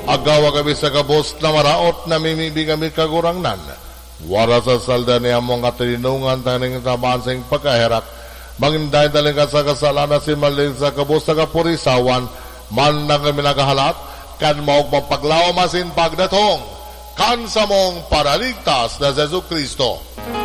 agawa kami sa kabos na maraot na mimibi kami kagurangnan. Wara sa salda niya mong katilinungan taning tamaan sa iyong pagkaherak, mangindahin taling ka sa kasalanan si malin sa kabos sa kapurisawan, man na kami nakahalat, kan maog mapaglaw masin pagdatong, kan sa mong paraligtas na Jesu Kristo.